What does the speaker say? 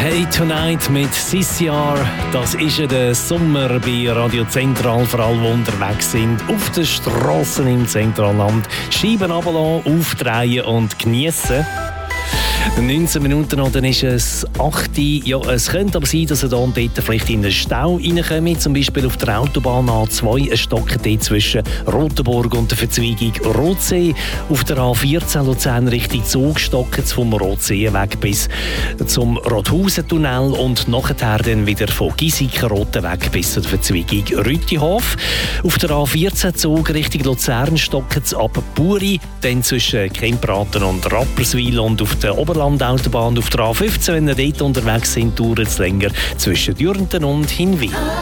Hey Tonight mit CCR, das ist ja der Sommer bei Radio Zentral, für alle, die unterwegs sind, auf den Strassen im Zentralland. Scheiben runterlassen, aufdrehen und geniessen. 19 Minuten noch, dann ist es 8 Uhr. Ja, es könnte aber sein, dass ihr da und dort vielleicht in einen Stau reinkommt. Zum Beispiel auf der Autobahn A2, ein Stocken zwischen Rotenburg und der Verzweigung Rotsee. Auf der A14 Luzern Richtung Zug stocken vom Rotseeweg bis zum Rothausen-Tunnel und nachher dann wieder von Giesiken-Rotenweg bis zur Verzweigung Rütihof. Auf der A14 Zug Richtung Luzern stocken es ab Buri, dann zwischen Kempraten und Rapperswil, und auf der Oberlandautobahn auf der A15, wenn ihr dort unterwegs sind, dauert es länger zwischen Dürnten und Hinwil.